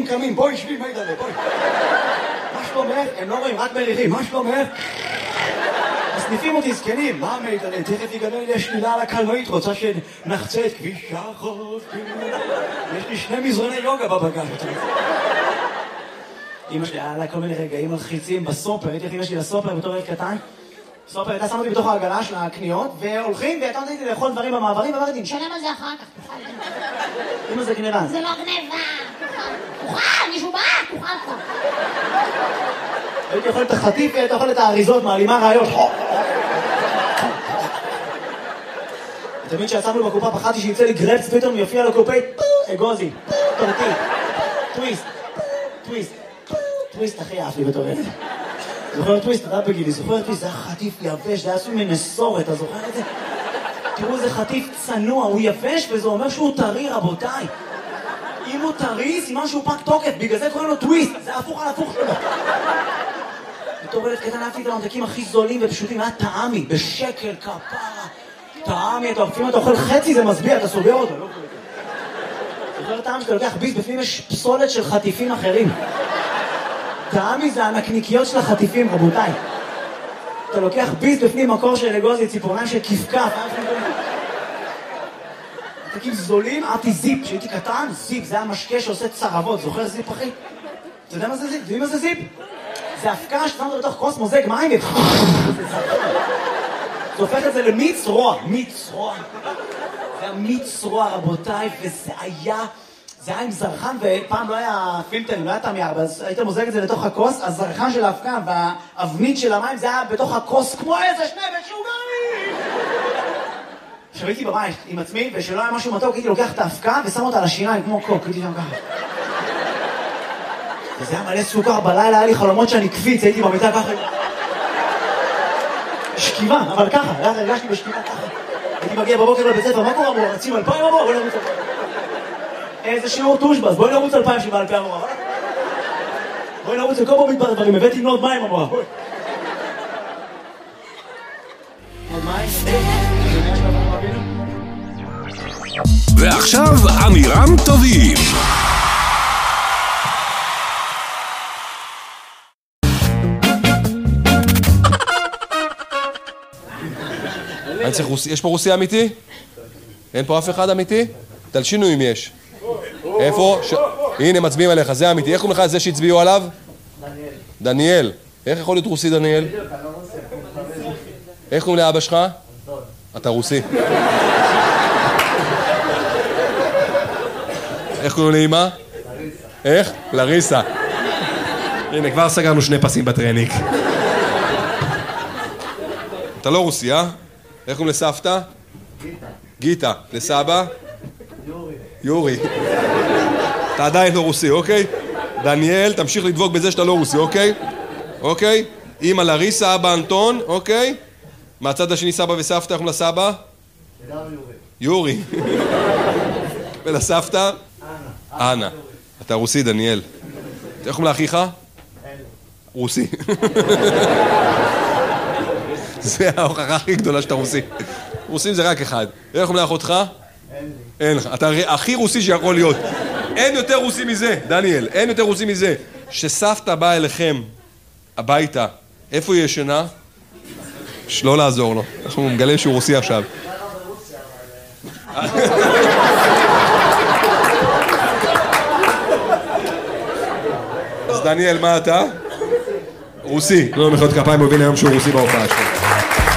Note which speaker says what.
Speaker 1: קמים, בואי שבי, מה ידעלה, בואי. מה שלומך? הם לא רואים, רק מריחים, מה שלומך? מסניפים אותי זקנים, מה מידעלה? תכף יגדל לי השלילה על הקלנועית, רוצה שנחצה את כביש החוף. יש לי 2 מזרוני יוגה בבגן. אמא שלי, היה לה כל מיני רגעים מלחיצים בסופר, הייתי אמא שלי לסופר בתור ילד קטן. סופר, הייתה שמה אותי בתוך העגלה של הקניות, והולכים, והייתה נותנת לי לאכול דברים במעברים, ואמרתי, נשלם על זה אחר כך, תוכל. אמא, זה גניבה.
Speaker 2: זה לא גניבה, תוכל, מישהו בא, תוכל כבר.
Speaker 1: הייתי אוכל את החטיף, והייתי אוכל את האריזות, מעלימה רעיות. תמיד שיצאנו בקופה, פחדתי שיצא לי גרפס, פתאום יופיע לו קופי, אגוזי, טורטי, טוויסט, טוויסט, טוויסט הכי אף לי בתור ילד. זוכר טוויסט, אתה בגילי, זוכר טוויסט, זה היה חטיף יבש, זה היה עשוי מנסורת, אתה זוכר את זה? תראו איזה חטיף צנוע, הוא יבש וזה אומר שהוא טרי, רבותיי. אם הוא טרי, סימן שהוא פג תוקף, בגלל זה קוראים לו טוויסט, זה הפוך על הפוך שלו. בתור ילד קטן אהבתי את הממתקים הכי זולים ופשוטים, היה טעמי, בשקל, כפרה. טעמי, אתה אוכל חצי, זה מסביע, אתה סוגר אותו, לא קוראים. זוכר טעם שאתה לוקח ביס, בפנים יש פסולת של חטיפים אחרים. טעמי זה הנקניקיות של החטיפים, רבותיי. אתה לוקח ביס בפנים מקור של אגוזי, ציפורניים של כפכף. ממתקים זולים, אהבתי זיפ, כשהייתי קטן, זיפ, זה היה משקה שעושה צרבות, זוכר זיפ אחי? אתה יודע מה זה זיפ? יודעים מה זה זיפ? זה הפקה ששמת בתוך כוס מוזג מים זה הופך את זה למיץ רוע, מיץ רוע. זה היה מיץ רוע, רבותיי, וזה היה עם זרחן, ופעם לא היה פילטר, לא היה תמייר, אז היית מוזג את זה לתוך הכוס, הזרחן של ההפקה והאבנית של המים, זה היה בתוך הכוס כמו איזה 2 משוגעים! עכשיו הייתי בבית עם עצמי, ושלא היה משהו מתוק, הייתי לוקח את ההפקה ושם אותה על השיניים, כמו קוק, הייתי שם ככה. וזה היה מלא סוכר, בלילה היה לי חלומות שאני קפיץ, הייתי במיטה ככה. שכיבה, אבל ככה, הרגשתי בשכיבה ככה. הייתי מגיע בבוקר לבית ספר, מה קורה אמור? רצים 2,000 אמור, בואי נרוץ 2,000. איזה שיעור טושבס, בואי נרוץ 2,000 שבא 2,000 אמור. בואי נרוץ לכל במדבר דברים, הבאתי לבנות מים אמור. בואי. עוד מים?
Speaker 3: ועכשיו אמירם טובים. יש פה רוסי אמיתי? אין פה אף אחד אמיתי? תלשינו אם יש. איפה? הנה מצביעים עליך, זה אמיתי. איך קוראים לך את זה שהצביעו עליו?
Speaker 4: דניאל.
Speaker 3: דניאל. איך יכול להיות רוסי דניאל? איך קוראים לאבא שלך? אתה רוסי. איך קוראים לאמא? איך? לריסה. הנה, כבר סגרנו 2 פסים בטרניק. אתה לא רוסי, אה? איך קוראים לסבתא?
Speaker 4: גיטה.
Speaker 3: גיטה. לסבא?
Speaker 4: יורי.
Speaker 3: יורי. אתה עדיין לא רוסי, אוקיי? דניאל, תמשיך לדבוק בזה שאתה לא רוסי, אוקיי? אוקיי? אמא לריסה, אבא אנטון, אוקיי? מהצד השני סבא וסבתא, איך קוראים לסבא? יורי. ולסבתא? אנה. אתה רוסי, דניאל. איך קוראים לאחיך? רוסי. זה ההוכחה הכי גדולה שאתה רוסי. רוסים זה רק אחד. איך קוראים לאחותך? אין לך. אתה הכי רוסי שיכול להיות. אין יותר רוסי מזה, דניאל. אין יותר רוסי מזה. שסבתא באה אליכם הביתה, איפה היא ישנה? לא לעזור לו. אנחנו מגלה שהוא רוסי עכשיו. אז דניאל, מה אתה? רוסי. לא מחיאות כפיים, הוא הבין היום שהוא רוסי בהופעה שלו.